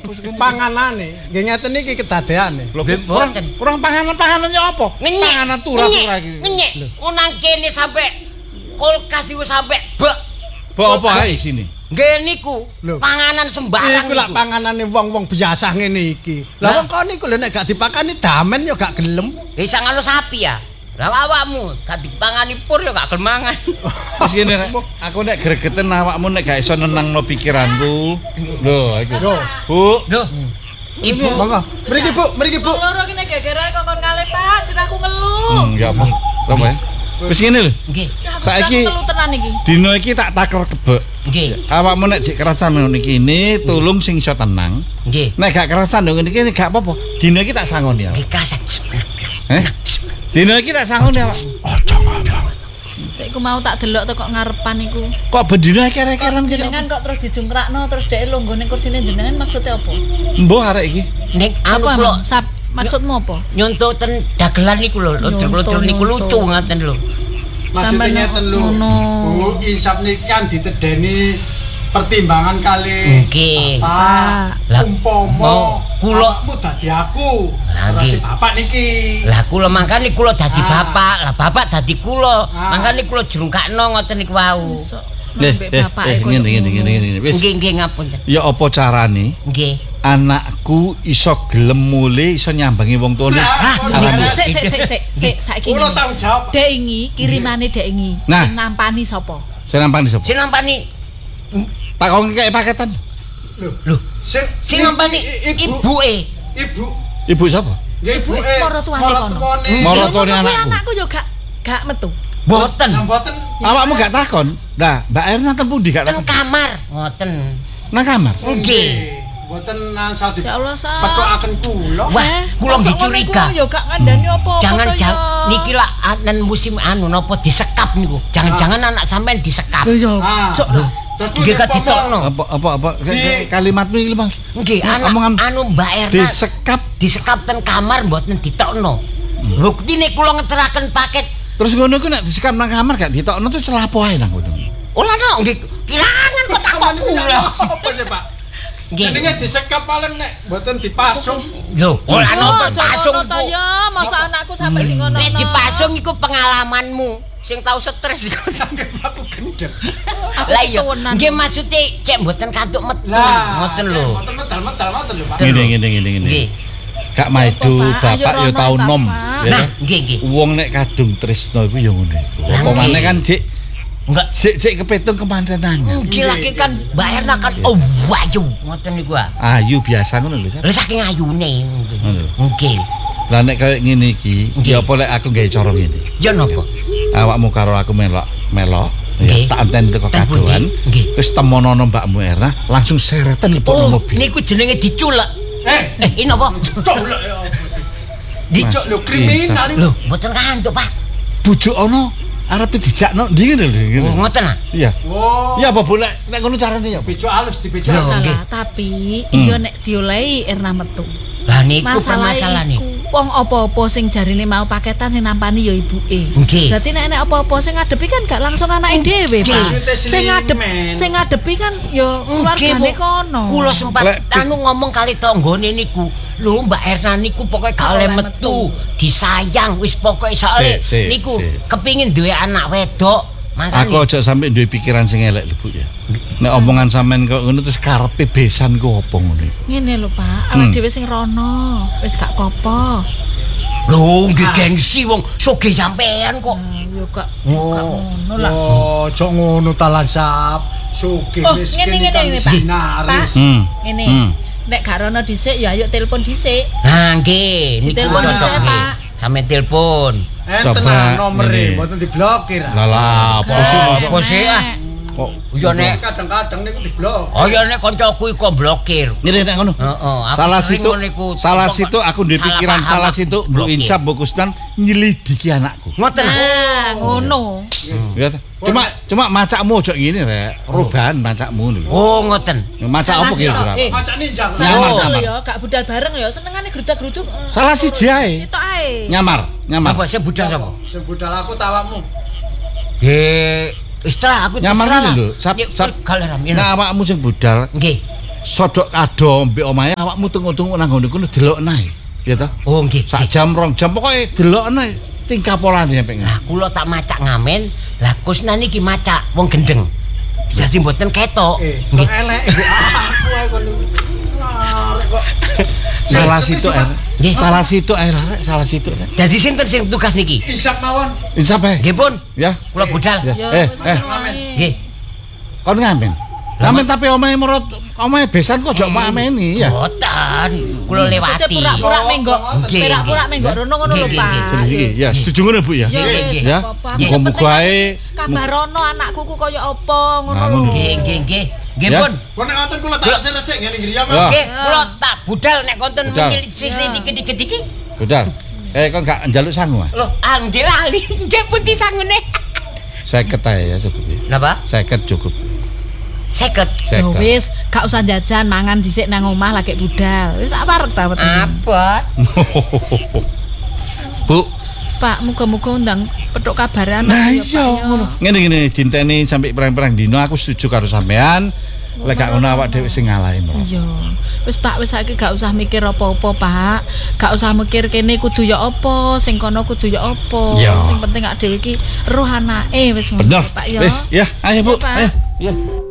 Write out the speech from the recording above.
Panganane, nggih ngeten iki kedadeane. Kurang panganan ya apa? Panganan turah-turah iki. Ngenyek. Nang kene sampe kulkas iku sampe bek. Bek apa ae isine? Nggih niku panganan sembarang. Iku lak panganane wong-wong biasa ngene iki. Lah wong kon niku lho nek gak dipakani damen ya gak gelem. Bisa ngono sapi ya. Lah awakmu gak dipangani pur ya gak gelem mangan. Wis ngene aku nek gregeten awakmu nek gak iso nenangno pikiranku. Lho iku. Bu. Lho. Ibu, monggo. Mriki Bu. Loro ki nek gegere kongkon kalih Pak, sirahku ngeluh. Ya apa? Apa ya? Wis ngene lho. Nggih. Saiki ngeluh tenan iki. Dino iki tak taker kebek. Nggih. Awakmu nek jek kerasan ngono iki tulung sing iso tenang. Nggih. Nek gak kerasan ngene iki gak apa-apa. Dino iki tak sangoni ya. Nggih kerasan. Dino iki tak sangoni awak. Ojo ngomong. Nek iku mau tak delok kok ngarepan iku. Kok bendina kere-keran gitu. Jenengan kok terus dijungkrakno terus dhek lungguh ning kursine jenengan maksudnya apa? Mbok arek iki. Nek anu Apa kula emang? Maksudmu apa? nyontok ten dagelan niku lho, lojor-lojor niku lucu ngaten lho. Maksudnya ngeten lho. Bu, isap niki kan ditedeni pertimbangan kali Nggih. Bapak. Umpama kula awakmu dadi aku. Lah, Terus nggih. bapak niki. Lah kula mangkane kula dadi bapak, lah bapak dadi kula. Mangkane kula jrungkakno ngoten niku wau. Ngene. Wis. Nggih ngapunten. Ya apa carane? Nggih. Anakku iso gelem mule iso nyambangi wong tuane. Sik saiki. Kula tanggung jawab. Dek ingi kirimane dek ingi. Nah. Sing nampani sapa? Sing nampani sapa? Sing nampani Takon kayak paketan. Lho, sing nampani ibuke. Ibu sapa? Nggih ibuke. Maratuane kono. Maratuane anakku. Anakku yo gak metu. Mboten. Mboten. Awakmu gak takon? Nah, Mbak Erna ten pundi gak Teng takon? kamar, ngoten. Nang kamar. Nggih. Mboten asal di Ya Allah sa. petokaken kula. Wah, kula nggih curiga. Yo gak ngandani apa-apa. Jangan to, ya. niki lak anen musim anu napa disekap niku. Jangan-jangan anak sampean disekap. Yo. Cok lho. Nggih gak ditokno. Apa kalimatmu iki, Bang? Nggih, anu Mbak Erna disekap ten kamar mboten ditokno. Buktine kula ngeteraken paket. Terus ngono iku nek disekap nang kamar gak ditokno terus lapo ae nang ngono. Ora no, nggih kilangan kok takok kula. Apa sih, Pak? Jenenge disekap paling nek mboten dipasung. Lho, ora no pasung to ya, masa anakku sampe di ngono. Nek dipasung iku pengalamanmu sing tau stres iku Sanget aku gendeng. Lah iya, nggih maksude cek mboten kantuk metu ngoten lho. Mboten medal-medal ngoten lho, Pak. Ngene. Nggih. Gak maido bapak yo tau nom. Nah, nggih. Wong nek kadung tresno iku yo ngono iku. Apa maneh kan Dik? Enggak Sik kepitung kemantenannya. nggih lagi kan Mbak Erna kan ayu ngoten niku ah. Ayu biasa ngono lho, Lha saking ayune. Nggih. Lah nek kaya ngene iki, ya apa lek aku gawe cara ngene. Ya napa? Awakmu karo aku melok Nggih. tak anteni teko kadoan. Terus temonono Mbakmu Erna langsung seretan lebokno mobil. Niku jenenge diculek. Ini apa? Colek ya. Dicok lho kriminal iki. Lho, mboten kantuk, Pak. Bujuk ono arep dijakno ndi ngene lho ngene. Ngoten ah. Iya. Oh. Iya apa boleh nek ngono carane ya. Becok halus dibecok. Salah, tapi iya nek diolehi Erna metu. Lah niku Masalah permasalahan niku. Wong apa-apa sing jarine mau paketan sing nampani ya ibuke. Nggih. Berarti nek apa-apa sing ngadepi kan gak langsung anake dhewe, Pak. Sing ngadepi kan ya keluargane kono. Kula sempat anu ngomong kali tanggane niku. Lho Mbak Erna niku pokoke gak oleh metu, disayang wis pokoke soalé niku kepingin duwe anak wedok. Makane Aku aja sampe duwe pikiran sing elek lho Bu ya. Nek omongan sampean kok ngono terus karepe besan ku opo ngono iku. Ngene lho, Pak. Awake dhewe sing rono, wis gak apa-apa. Lho, nggih gengsi wong sugih sampean kok. Yo gak ngono lah. Oh, cok ngono talan sap. Sugih miskin ngene, Pak. dinaris. Ngene. Nek gak rono dhisik ya ayo telepon dhisik. Nah, nggih, niku Telepon cocok dhisik, nggih. Pak. Sampe telepon. Tenang nomere mboten diblokir. Lah apa sih Apa sih ah? kok Iya nek Kadang-kadang niku diblokir. oh ya nek kancaku iku blokir. ngene nek ngono. Heeh, Salah situ aku duwe pikiran salah situ Bu Incap Bu Kusnan nyelidiki anakku. Ngoten. Ngono. Ya ta. Cuma macakmu ojo ngene rek. Rubahan macakmu niku. Oh, ngoten. Macak apa kira-kira? Macak ninjang. Nyamar. Ya gak budal bareng ya, senengane grudak-gruduk. Salah siji ae. Sitok ae. Nyamar. Apa sing budal sapa? Sing budal aku tawakmu. Nggih, istirahat aku Nyamar ngene lho. Galerami. Nah awakmu sing budal Nggih. sodok kado mbek omahe awakmu tunggu-tunggu nang ngene kono delokna ya ta. Oh nggih. Sak jam 2 jam pokoke delokna tingkah polane pengen. Lah kula tak macak ngamen, lah Kusna niki macak wong gendeng. Dadi mboten ketok. Nggih elek aku ae kon. Larek kok. Salah situ salah situ. Dadi sinten sing tugas niki? Isap mawon. Insap ae. Nggih pun. Ya. Kula budal. Nggih. Kon ngamen. Ngamen tapi omahe merot omahe besan kok jok mameni ya. Mboten. Kula lewati. Pura-pura menggok. Pura-pura menggok rono ngono lho, Pak. Iki ya, setuju ngono Bu ya. Ya. Muga-muga ae kabar ono anakku ku kaya apa ngono lho. Nggih. Nggih pun. Kok nek ngoten kula tak resik ngene iki ya, Mas. Nggih, kula tak budal nek konten mengil sisi dikit-dikit iki. Budal. Kon gak njaluk sangu ah? Loh, nggih lali. Nggih pundi sangune? 50 ae ya cukup ya. Napa? 50 cukup. 50. Wis, gak usah jajan, mangan dhisik nang omah lagi budal. Wis tak parek ta weteng. Abot. Bu, Pak, muga-muga undang petuk kabaran. nah iya ngono. Ngene dinteni sampai perang-perang dino aku setuju karo sampean. Lek gak ngono awak dhewe sing ngalahi. Iya. Wis Pak, wis saiki gak usah mikir apa-apa, Pak. Gak usah mikir kene kudu ya apa, sing kono kudu ya apa. Sing penting awak dhewe iki roh anake wis ngono, Bener. Pak ya. Wis, ya, ayo Bu, ayo. Ya.